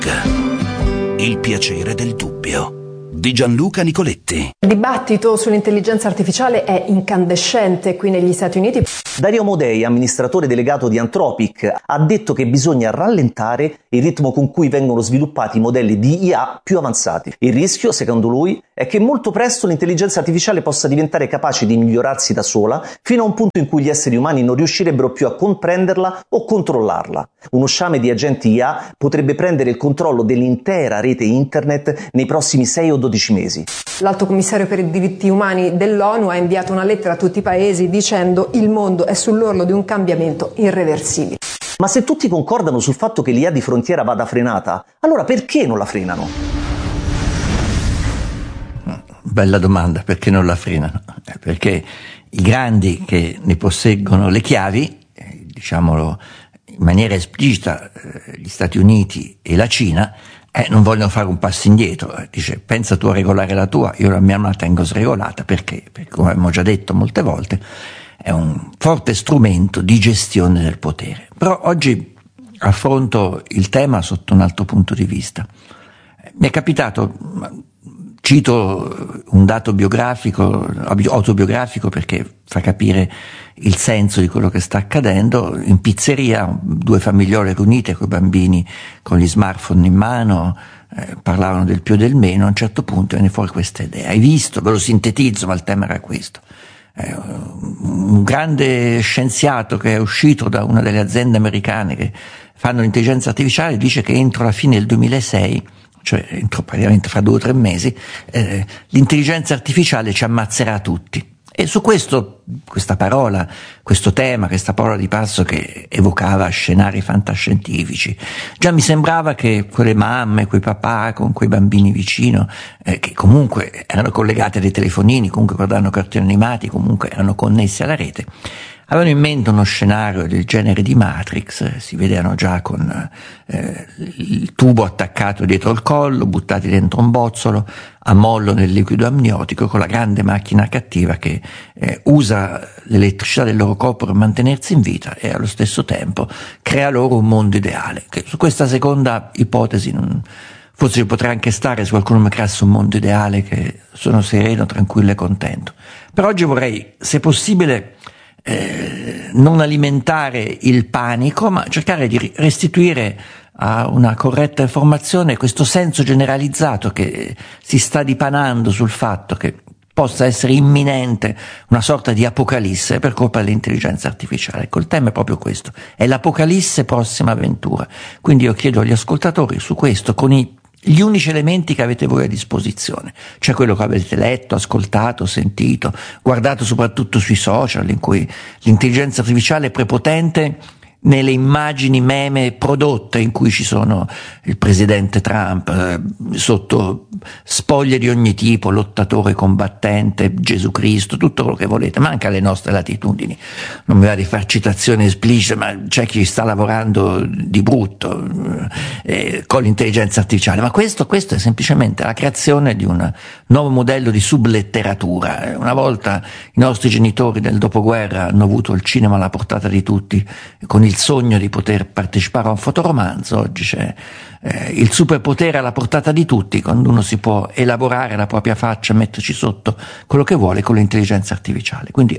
Il piacere del dubbio di Gianluca Nicoletti. Il dibattito sull'intelligenza artificiale è incandescente qui negli Stati Uniti. Dario Amodei, amministratore delegato di Anthropic, ha detto che bisogna rallentare il ritmo con cui vengono sviluppati i modelli di IA più avanzati. Il rischio, secondo lui, è che molto presto l'intelligenza artificiale possa diventare capace di migliorarsi da sola, fino a un punto in cui gli esseri umani non riuscirebbero più a comprenderla o controllarla. Uno sciame di agenti IA potrebbe prendere il controllo dell'intera rete internet nei prossimi 6 o 12 mesi. L'Alto Commissario per i diritti umani dell'ONU ha inviato una lettera a tutti i paesi dicendo: il mondo è sull'orlo di un cambiamento irreversibile. Ma se tutti concordano sul fatto che l'IA di frontiera vada frenata, allora perché non la frenano? Bella domanda, perché non la frenano? Perché i grandi che ne posseggono le chiavi, diciamolo in maniera esplicita, gli Stati Uniti e la Cina, non vogliono fare un passo indietro. Dice: pensa tu a regolare la tua, io la mia la tengo sregolata, perché come abbiamo già detto molte volte è un forte strumento di gestione del potere. Però oggi affronto il tema sotto un altro punto di vista. Mi è capitato, cito un dato autobiografico perché fa capire il senso di quello che sta accadendo. In pizzeria, 2 famigliole riunite con i bambini con gli smartphone in mano, parlavano del più e del meno. A un certo punto viene fuori questa idea: hai visto? Ve lo sintetizzo, ma il tema era questo. Un grande scienziato che è uscito da una delle aziende americane che fanno l'intelligenza artificiale dice che entro la fine del 2006, cioè entro praticamente fra 2 o 3 mesi, l'intelligenza artificiale ci ammazzerà tutti. E su questa parola, questo tema, questa parola di passo che evocava scenari fantascientifici, già mi sembrava che quelle mamme, quei papà con quei bambini vicino, che comunque erano collegati a dei telefonini, comunque guardavano cartoni animati, comunque erano connessi alla rete, avevano in mente uno scenario del genere di Matrix. Si vedevano già con il tubo attaccato dietro il collo, buttati dentro un bozzolo a mollo nel liquido amniotico, con la grande macchina cattiva che usa l'elettricità del loro corpo per mantenersi in vita e allo stesso tempo crea loro un mondo ideale. Che su questa seconda ipotesi forse ci potrà anche stare, se qualcuno mi creasse un mondo ideale, che sono sereno, tranquillo e contento. Per oggi vorrei, se possibile, non alimentare il panico, ma cercare di restituire a una corretta informazione questo senso generalizzato che si sta dipanando sul fatto che possa essere imminente una sorta di apocalisse per colpa dell'intelligenza artificiale. Ecco, il tema è proprio questo, è l'apocalisse prossima avventura. Quindi io chiedo agli ascoltatori su questo, con gli unici elementi che avete voi a disposizione, cioè quello che avete letto, ascoltato, sentito, guardato soprattutto sui social, in cui l'intelligenza artificiale è prepotente nelle immagini meme prodotte, in cui ci sono il presidente Trump sotto spoglie di ogni tipo, lottatore combattente, Gesù Cristo, tutto quello che volete, ma anche alle nostre latitudini. Non mi va di far citazioni esplicite, ma c'è chi sta lavorando di brutto con l'intelligenza artificiale. Ma questo è semplicemente la creazione di un nuovo modello di subletteratura. Una volta i nostri genitori del dopoguerra hanno avuto il cinema alla portata di tutti, con il sogno di poter partecipare a un fotoromanzo. Oggi c'è il superpotere alla portata di tutti, quando uno si può elaborare la propria faccia, metterci sotto quello che vuole con l'intelligenza artificiale. Quindi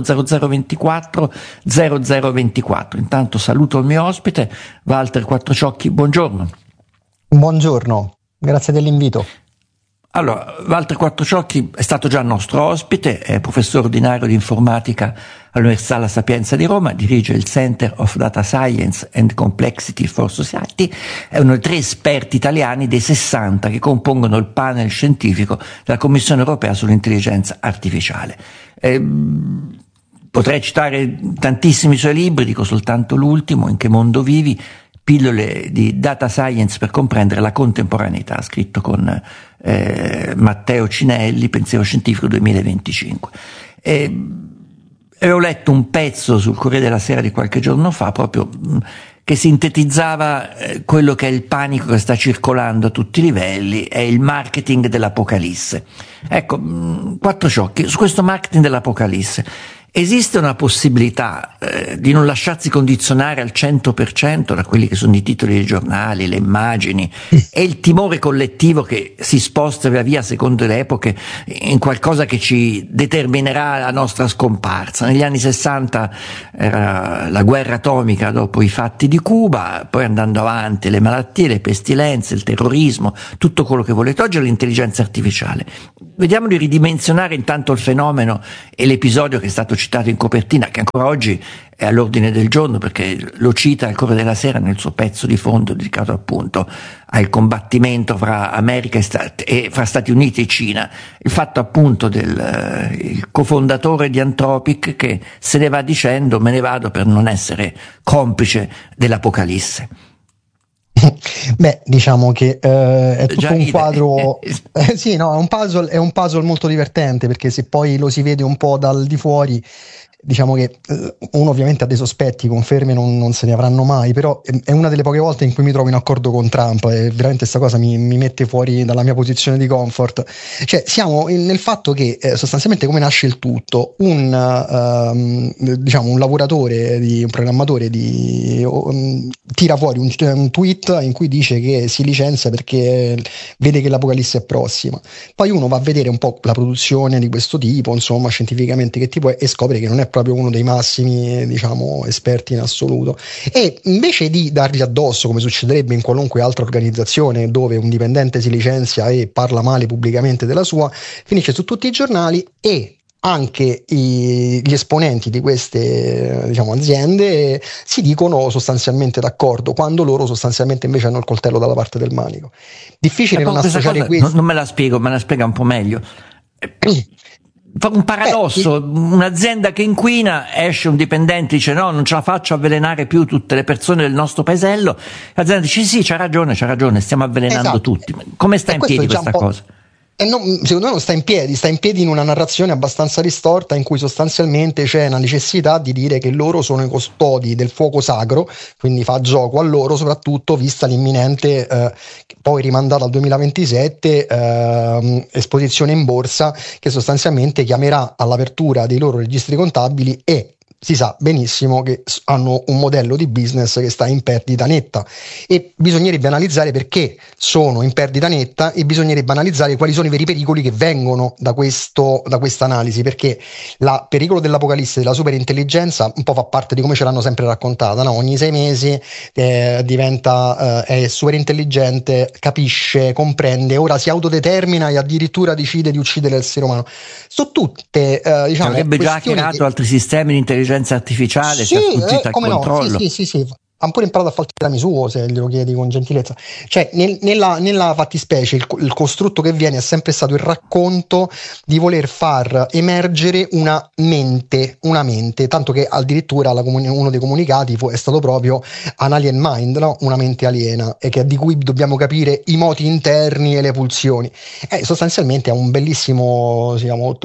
80024 0024. Intanto saluto il mio ospite, Walter Quattrociocchi. Buongiorno. Buongiorno, grazie dell'invito. Allora, Walter Quattrociocchi è stato già nostro ospite, è professore ordinario di informatica all'Università La Sapienza di Roma, dirige il Center of Data Science and Complexity for Society, è uno dei 3 esperti italiani dei 60 che compongono il panel scientifico della Commissione Europea sull'intelligenza artificiale. Potrei citare tantissimi suoi libri, dico soltanto l'ultimo, In che mondo vivi? Pillole di data science per comprendere la contemporaneità, scritto con Matteo Cinelli, Pensiero scientifico 2025. Avevo letto un pezzo sul Corriere della Sera di qualche giorno fa proprio che sintetizzava quello che è il panico che sta circolando a tutti i livelli, è il marketing dell'apocalisse. Ecco, Quattrociocchi, su questo marketing dell'apocalisse, Esiste una possibilità di non lasciarsi condizionare al 100% da quelli che sono i titoli dei giornali, le immagini e il timore collettivo che si sposta via via secondo le epoche in qualcosa che ci determinerà la nostra scomparsa. Negli anni 60 era la guerra atomica dopo i fatti di Cuba, poi andando avanti le malattie, le pestilenze, il terrorismo, tutto quello che volete. Oggi è l'intelligenza artificiale. Vediamo di ridimensionare intanto il fenomeno e l'episodio che è stato citato in copertina, che ancora oggi è all'ordine del giorno perché lo cita il Corriere della Sera nel suo pezzo di fondo dedicato appunto al combattimento fra America e fra Stati Uniti e Cina. Il fatto appunto del il cofondatore di Anthropic che se ne va dicendo: me ne vado per non essere complice dell'apocalisse. Beh, diciamo che è tutto un quadro, sì, no, è un puzzle molto divertente, perché se poi lo si vede un po' dal di fuori, diciamo che uno ovviamente ha dei sospetti, conferme non se ne avranno mai, però è una delle poche volte in cui mi trovo in accordo con Trump e veramente questa cosa mi mette fuori dalla mia posizione di comfort. Cioè siamo nel fatto che sostanzialmente come nasce il tutto, diciamo un lavoratore, un programmatore tira fuori un tweet in cui dice che si licenzia perché vede che l'apocalisse è prossima. Poi uno va a vedere un po' la produzione di questo tipo, insomma, scientificamente che tipo è, e scopre che non è proprio uno dei massimi, diciamo, esperti in assoluto. E invece di dargli addosso, come succederebbe in qualunque altra organizzazione dove un dipendente si licenzia e parla male pubblicamente della sua, finisce su tutti i giornali e anche gli esponenti di queste, diciamo, aziende si dicono sostanzialmente d'accordo, quando loro sostanzialmente invece hanno il coltello dalla parte del manico. Difficile non associare questo. Non me la spiego, me la spiega un po' meglio. Fa un paradosso, un'azienda che inquina, esce un dipendente, dice no, non ce la faccio avvelenare più tutte le persone del nostro paesello, l'azienda dice sì, c'ha ragione, stiamo avvelenando tutti. Come sta in piedi questa cosa? Secondo me non sta in piedi in una narrazione abbastanza distorta in cui sostanzialmente c'è una necessità di dire che loro sono i custodi del fuoco sacro, quindi fa gioco a loro, soprattutto vista l'imminente, poi rimandata al 2027, esposizione in borsa che sostanzialmente chiamerà all'apertura dei loro registri contabili e si sa benissimo che hanno un modello di business che sta in perdita netta e bisognerebbe analizzare perché sono in perdita netta e bisognerebbe analizzare quali sono i veri pericoli che vengono da questa analisi, perché il pericolo dell'apocalisse della superintelligenza un po' fa parte di come ce l'hanno sempre raccontata, no? Ogni 6 mesi diventa è superintelligente, capisce, comprende, ora si autodetermina e addirittura decide di uccidere l'essere umano. Sono tutte diciamo, avrebbe già hackerato altri sistemi di intelligenza artificiale, si è sfuggita al controllo. No, sì. Ha pure imparato a fare il tiramisù, se glielo chiedi con gentilezza. Cioè, nella fattispecie, il costrutto che viene è sempre stato il racconto di voler far emergere una mente, tanto che addirittura uno dei comunicati è stato proprio an alien mind, no? Una mente aliena, e di cui dobbiamo capire i moti interni e le pulsioni. Sostanzialmente è un bellissimo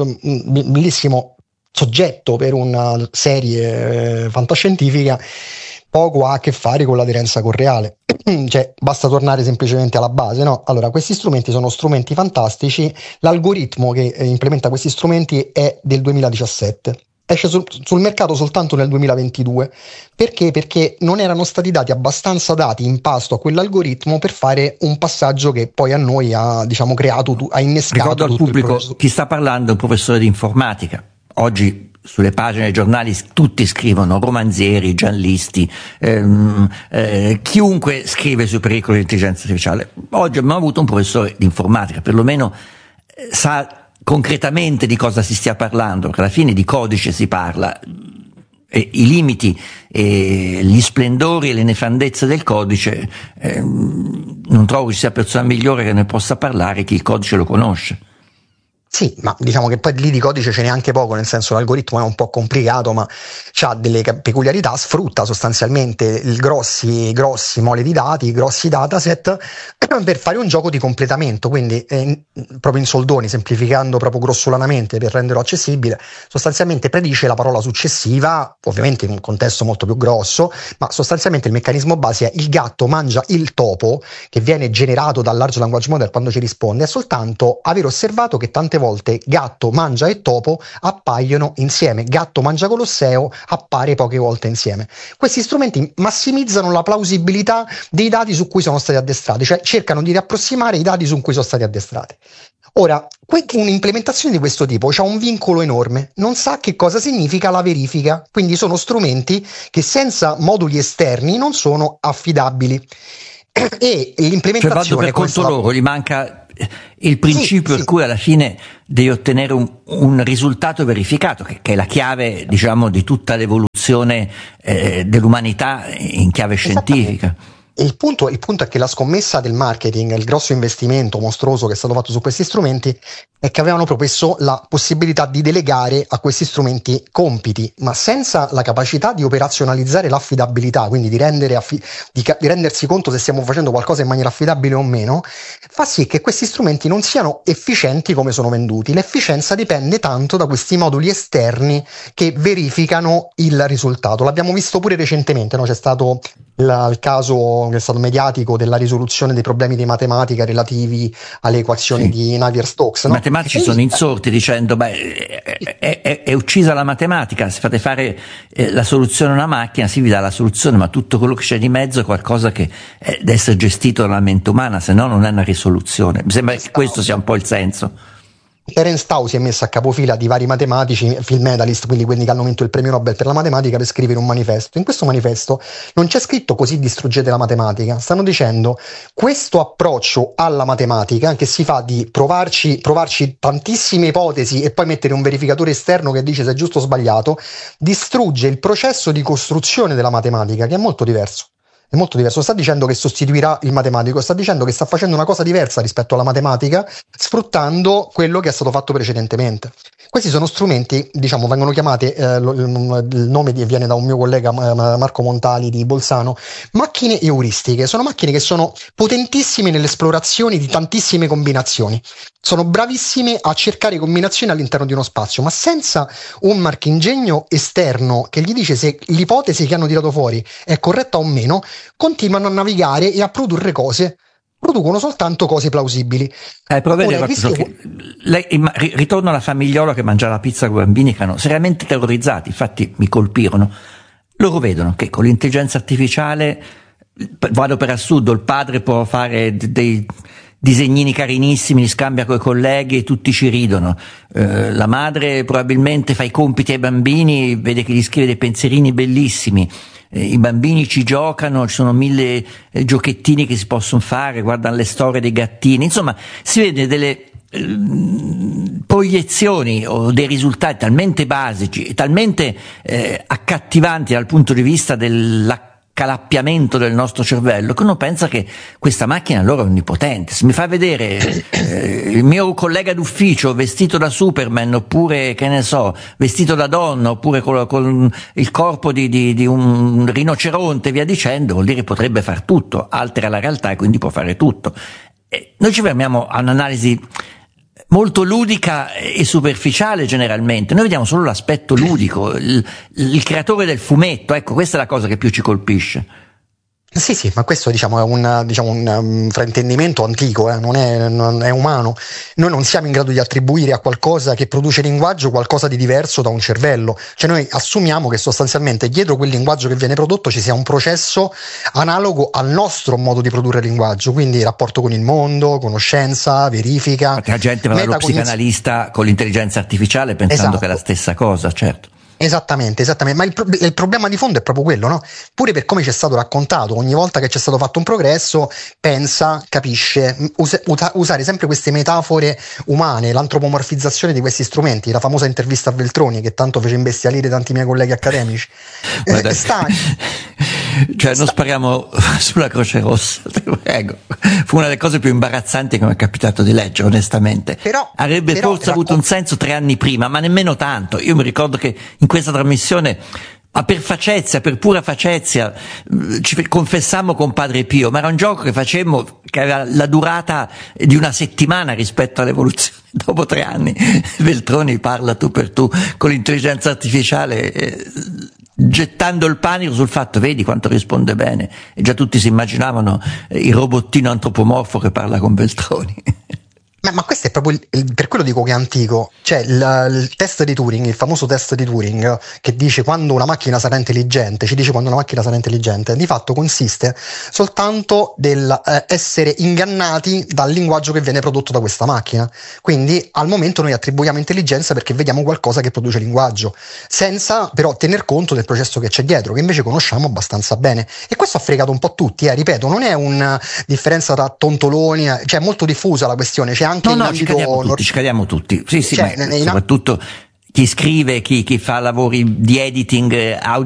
soggetto per una serie fantascientifica. Poco ha a che fare con l'aderenza con reale, cioè basta tornare semplicemente alla base, no? Allora, questi strumenti sono strumenti fantastici, l'algoritmo che implementa questi strumenti è del 2017, esce sul mercato soltanto nel 2022, perché non erano stati dati abbastanza dati in pasto a quell'algoritmo per fare un passaggio che poi a noi ha, diciamo, ha innescato. Ricordo al pubblico, chi sta parlando è un professore di informatica. Oggi sulle pagine dei giornali tutti scrivono, romanzieri, giallisti, chiunque scrive sui pericoli dell'intelligenza artificiale. Oggi abbiamo avuto un professore di informatica, perlomeno sa concretamente di cosa si stia parlando, perché alla fine di codice si parla. E i limiti e gli splendori e le nefandezze del codice, non trovo ci sia persona migliore che ne possa parlare chi il codice lo conosce. Sì, ma diciamo che poi lì di codice ce n'è anche poco, nel senso l'algoritmo è un po' complicato, ma ha delle peculiarità, sfrutta sostanzialmente grossi mole di dati, grossi dataset per fare un gioco di completamento, quindi proprio in soldoni, semplificando proprio grossolanamente per renderlo accessibile, sostanzialmente predice la parola successiva, ovviamente in un contesto molto più grosso, ma sostanzialmente il meccanismo base è il gatto mangia il topo che viene generato dal large language model quando ci risponde, è soltanto aver osservato che tante volte volte gatto mangia e topo appaiono insieme, gatto mangia Colosseo appare poche volte insieme. Questi strumenti massimizzano la plausibilità dei dati su cui sono stati addestrati, cioè cercano di riapprossimare i dati su cui sono stati addestrati. Ora, un'implementazione di questo tipo ha un vincolo enorme, non sa che cosa significa la verifica, quindi sono strumenti che senza moduli esterni non sono affidabili. E l'implementazione, cioè, per conto loro, gli manca il principio per cui alla fine devi ottenere un risultato verificato, che è la chiave, diciamo, di tutta l'evoluzione dell'umanità in chiave scientifica. Il punto è che la scommessa del marketing, il grosso investimento mostruoso che è stato fatto su questi strumenti, è che avevano promesso la possibilità di delegare a questi strumenti compiti, ma senza la capacità di operazionalizzare l'affidabilità, quindi di rendersi conto se stiamo facendo qualcosa in maniera affidabile o meno, fa sì che questi strumenti non siano efficienti come sono venduti. L'efficienza dipende tanto da questi moduli esterni che verificano il risultato. L'abbiamo visto pure recentemente, no? C'è stato il caso che è stato mediatico della risoluzione dei problemi di matematica relativi alle equazioni di Navier-Stokes, no? I matematici sono insorti dicendo è uccisa la matematica, se fate fare la soluzione a una macchina si vi dà la soluzione, ma tutto quello che c'è di mezzo è qualcosa che deve essere gestito dalla mente umana, se no non è una risoluzione. Mi sembra che questo sia un po' il senso. Terence Tao si è messo a capofila di vari matematici, field medalist, quindi quelli che hanno vinto il premio Nobel per la matematica, per scrivere un manifesto. In questo manifesto non c'è scritto così distruggete la matematica, stanno dicendo questo approccio alla matematica che si fa di provarci tantissime ipotesi e poi mettere un verificatore esterno che dice se è giusto o sbagliato, distrugge il processo di costruzione della matematica, che è molto diverso. È molto diverso, sta dicendo che sostituirà il matematico, sta dicendo che sta facendo una cosa diversa rispetto alla matematica, sfruttando quello che è stato fatto precedentemente. Questi sono strumenti, diciamo, vengono chiamate, il nome viene da un mio collega Marco Montali di Bolzano, macchine euristiche. Sono macchine che sono potentissime nell'esplorazione di tantissime combinazioni, sono bravissime a cercare combinazioni all'interno di uno spazio, ma senza un marchingegno esterno che gli dice se l'ipotesi che hanno tirato fuori è corretta o meno, continuano a navigare e a produrre cose. Producono soltanto cose plausibili. Ritorno alla famigliola che mangiava la pizza con i bambini che erano seriamente terrorizzati, infatti mi colpirono. Loro vedono che con l'intelligenza artificiale, vado per assurdo, il padre può fare dei disegnini carinissimi, li scambia coi colleghi e tutti ci ridono. La madre probabilmente fa i compiti ai bambini, vede che gli scrive dei pensierini bellissimi. I bambini ci giocano, ci sono 1000 giochettini che si possono fare, guardano le storie dei gattini, insomma si vede delle proiezioni o dei risultati talmente basici e talmente accattivanti dal punto di vista dell'accalappiamento del nostro cervello che uno pensa che questa macchina allora è onnipotente. Se mi fa vedere il mio collega d'ufficio vestito da Superman, oppure che ne so, vestito da donna, oppure con il corpo di un rinoceronte, via dicendo, vuol dire che potrebbe far tutto, altera la realtà e quindi può fare tutto. Noi ci fermiamo a un'analisi molto ludica e superficiale generalmente, noi vediamo solo l'aspetto ludico, il creatore del fumetto, ecco, questa è la cosa che più ci colpisce. Sì, ma questo diciamo è un fraintendimento antico, non è umano. Noi non siamo in grado di attribuire a qualcosa che produce linguaggio qualcosa di diverso da un cervello, cioè noi assumiamo che sostanzialmente dietro quel linguaggio che viene prodotto ci sia un processo analogo al nostro modo di produrre linguaggio, quindi rapporto con il mondo, conoscenza, verifica. Infatti la gente va dallo psicanalista con l'intelligenza artificiale pensando che è la stessa cosa, certo. Esattamente, ma il problema di fondo è proprio quello, no? Pure per come ci è stato raccontato, ogni volta che c'è stato fatto un progresso, pensa, capisce, usare sempre queste metafore umane, l'antropomorfizzazione di questi strumenti, la famosa intervista a Veltroni che tanto fece imbestialire tanti miei colleghi accademici. Cioè non spariamo sulla Croce Rossa, prego. Fu una delle cose più imbarazzanti che mi è capitato di leggere, onestamente. Avrebbe forse avuto un senso 3 anni prima, ma nemmeno tanto. Io mi ricordo che in questa trasmissione, per pura facezia, ci confessammo con Padre Pio, ma era un gioco che facemmo che aveva la durata di una settimana rispetto all'evoluzione. Dopo 3 anni Veltroni parla tu per tu con l'intelligenza artificiale, gettando il panico sul fatto, vedi quanto risponde bene, e già tutti si immaginavano il robottino antropomorfo che parla con Veltroni. Ma questo è proprio per quello dico che è antico, cioè il test di Turing, il famoso test di Turing, che dice quando una macchina sarà intelligente, ci dice quando una macchina sarà intelligente, di fatto consiste soltanto del essere ingannati dal linguaggio che viene prodotto da questa macchina. Quindi al momento noi attribuiamo intelligenza perché vediamo qualcosa che produce linguaggio, senza però tener conto del processo che c'è dietro, che invece conosciamo abbastanza bene. E questo ha fregato un po' tutti, ripeto, non è una differenza tra tontoloni, cioè è molto diffusa la questione, c'è anche No, ci cadiamo tutti. Sì, cioè, ma soprattutto chi scrive, chi fa lavori di editing audio